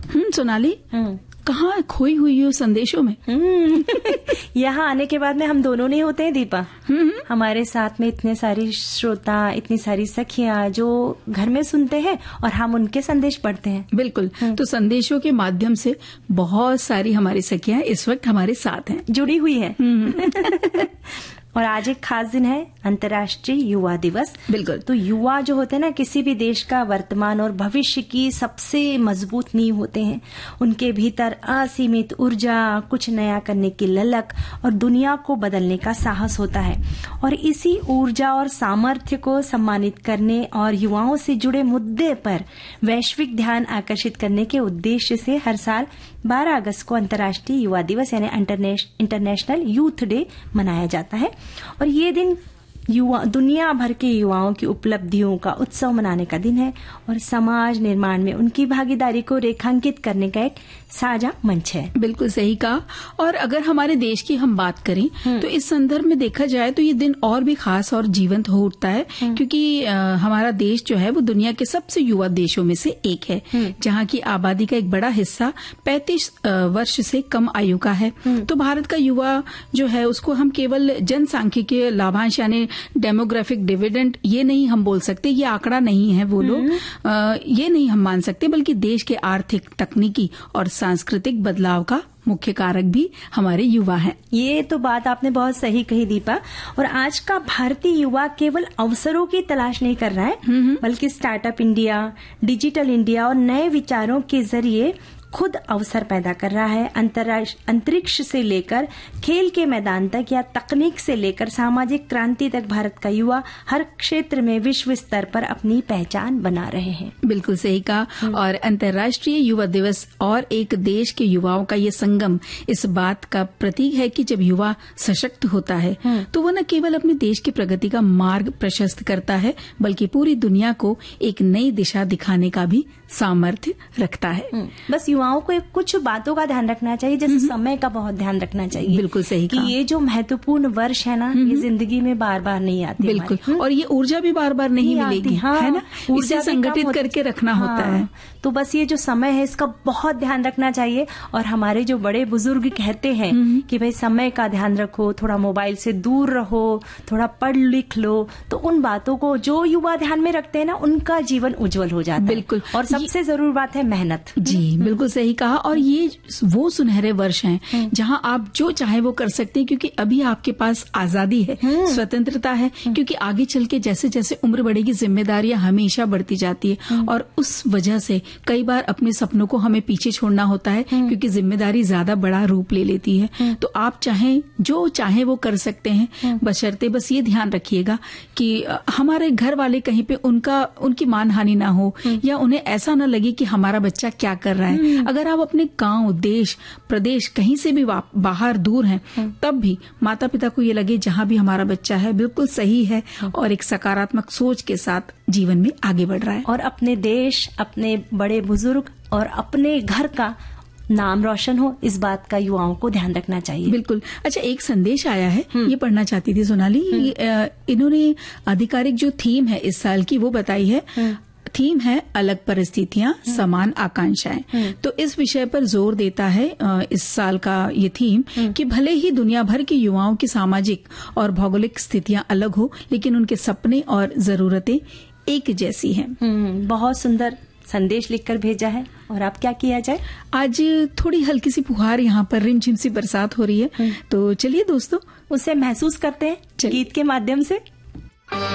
सोनाली, कहाँ खोई हुई हो संदेशों में? यहाँ आने के बाद में हम दोनों नहीं होते हैं दीपा। हमारे साथ में इतने सारी श्रोता, इतनी सारी सखियां जो घर में सुनते हैं और हम उनके संदेश पढ़ते हैं। बिल्कुल। तो संदेशों के माध्यम से बहुत सारी हमारी सखियां इस वक्त हमारे साथ हैं, जुड़ी हुई हैं। और आज एक खास दिन है, अंतर्राष्ट्रीय युवा दिवस। बिल्कुल। तो युवा जो होते हैं ना, किसी भी देश का वर्तमान और भविष्य की सबसे मजबूत नींव होते हैं। उनके भीतर असीमित ऊर्जा, कुछ नया करने की ललक और दुनिया को बदलने का साहस होता है। और इसी ऊर्जा और सामर्थ्य को सम्मानित करने और युवाओं से जुड़े मुद्दे पर वैश्विक ध्यान आकर्षित करने के उद्देश्य से हर साल 12 अगस्त को अंतर्राष्ट्रीय युवा दिवस यानी इंटरनेशनल यूथ डे मनाया जाता है। और ये दिन दुनिया भर के युवाओं की उपलब्धियों का उत्सव मनाने का दिन है और समाज निर्माण में उनकी भागीदारी को रेखांकित करने का एक साझा मंच है। बिल्कुल सही कहा। और अगर हमारे देश की हम बात करें तो इस संदर्भ में देखा जाए तो ये दिन और भी खास और जीवंत हो उठता है, क्योंकि हमारा देश जो है वो दुनिया के सबसे युवा देशों में से एक है, जहाँ की आबादी का एक बड़ा हिस्सा 35 वर्ष से कम आयु का है। तो भारत का युवा जो है उसको हम केवल जनसांख्यिकीय लाभांश यानी डेमोग्राफिक डिविडेंड ये नहीं हम बोल सकते, ये आंकड़ा नहीं है वो लोग, ये नहीं हम मान सकते, बल्कि देश के आर्थिक, तकनीकी और सांस्कृतिक बदलाव का मुख्य कारक भी हमारे युवा हैं। ये तो बात आपने बहुत सही कही दीपा। और आज का भारतीय युवा केवल अवसरों की तलाश नहीं कर रहा है, बल्कि स्टार्टअप इंडिया, डिजिटल इंडिया और नए विचारों के जरिए खुद अवसर पैदा कर रहा है। अंतरिक्ष से लेकर खेल के मैदान तक या तकनीक से लेकर सामाजिक क्रांति तक भारत का युवा हर क्षेत्र में विश्व स्तर पर अपनी पहचान बना रहे हैं। बिल्कुल सही कहा। और अंतर्राष्ट्रीय युवा दिवस और एक देश के युवाओं का ये संगम इस बात का प्रतीक है कि जब युवा सशक्त होता है तो वो न केवल अपने देश की प्रगति का मार्ग प्रशस्त करता है, बल्कि पूरी दुनिया को एक नई दिशा दिखाने का भी सामर्थ्य रखता है। बस युवाओं को कुछ बातों का ध्यान रखना चाहिए, जैसे समय का बहुत ध्यान रखना चाहिए। बिल्कुल सही कि ये जो महत्वपूर्ण वर्ष है ना, ये जिंदगी में बार बार नहीं आती। बिल्कुल। और ये ऊर्जा भी बार बार नहीं मिलेगी, है ना, इसे संगठित करके रखना होता है। तो बस ये जो समय है इसका बहुत ध्यान रखना चाहिए। और हमारे जो बड़े बुजुर्ग कहते हैं कि भाई समय का ध्यान रखो, थोड़ा मोबाइल से दूर रहो, थोड़ा पढ़ लिख लो, तो उन बातों को जो युवा ध्यान में रखते हैं ना, उनका जीवन उज्जवल हो जाता है। बिल्कुल। और सबसे जरूरी बात है मेहनत। जी बिल्कुल सही कहा। और ये वो सुनहरे वर्ष हैं जहां आप जो चाहे वो कर सकते हैं, क्योंकि अभी आपके पास आजादी है, स्वतंत्रता है। क्योंकि आगे चल के जैसे जैसे उम्र बढ़ेगी जिम्मेदारियां हमेशा बढ़ती जाती है, और उस वजह से कई बार अपने सपनों को हमें पीछे छोड़ना होता है, क्योंकि जिम्मेदारी ज्यादा बड़ा रूप ले लेती है। तो आप चाहें जो चाहे वो कर सकते हैं, बशर्ते बस ये ध्यान रखिएगा कि हमारे घर वाले कहीं पे उनकी मानहानि ना हो, या उन्हें ऐसा न लगे कि हमारा बच्चा क्या कर रहा है। अगर आप अपने गांव, देश, प्रदेश कहीं से भी बाहर दूर हैं, तब भी माता पिता को ये लगे जहां भी हमारा बच्चा है बिल्कुल सही है और एक सकारात्मक सोच के साथ जीवन में आगे बढ़ रहा है। और अपने देश, अपने बड़े बुजुर्ग और अपने घर का नाम रोशन हो, इस बात का युवाओं को ध्यान रखना चाहिए। बिल्कुल। अच्छा, एक संदेश आया है, ये पढ़ना चाहती थी सोनाली। इन्होंने आधिकारिक जो थीम है इस साल की वो बताई है। थीम है अलग परिस्थितियां, समान आकांक्षाएं। तो इस विषय पर जोर देता है इस साल का ये थीम कि भले ही दुनिया भर के युवाओं की सामाजिक और भौगोलिक स्थितियां अलग हो, लेकिन उनके सपने और जरूरतें एक जैसी हैं। बहुत सुंदर संदेश लिखकर भेजा है। और अब क्या किया जाए? आज थोड़ी हल्की सी फुहार यहाँ पर रिमझिम सी बरसात हो रही है, तो चलिए दोस्तों उसे महसूस करते हैं गीत के माध्यम से।